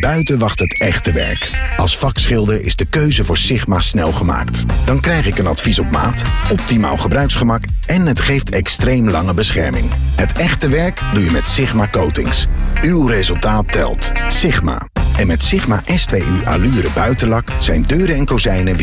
buiten wacht het echte werk. Als vakschilder is de keuze voor Sigma snel gemaakt. Dan krijg ik een advies op maat, optimaal gebruiksgemak en het geeft extreem lange bescherming. Het echte werk doe je met Sigma Coatings. Uw resultaat telt. Sigma. En met Sigma S2U Allure buitenlak zijn deuren en kozijnen weer